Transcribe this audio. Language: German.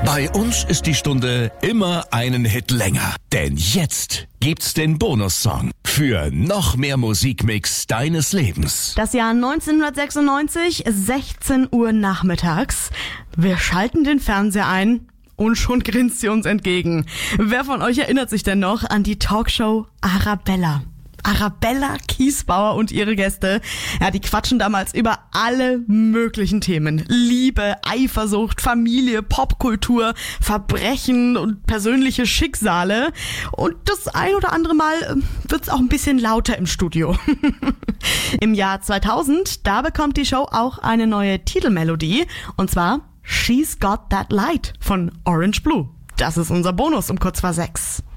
Bei uns ist die Stunde immer einen Hit länger. Denn jetzt gibt's den Bonussong für noch mehr Musikmix deines Lebens. Das Jahr 1996, 16 Uhr nachmittags. Wir schalten den Fernseher ein und schon grinst sie uns entgegen. Wer von euch erinnert sich denn noch an die Talkshow Arabella? Arabella Kiesbauer und ihre Gäste, ja, die quatschen damals über alle möglichen Themen. Liebe, Eifersucht, Familie, Popkultur, Verbrechen und persönliche Schicksale. Und das ein oder andere Mal wird's auch ein bisschen lauter im Studio. Im Jahr 2000, da bekommt die Show auch eine neue Titelmelodie. Und zwar She's Got That Light von Orange Blue. Das ist unser Bonus um kurz vor 6.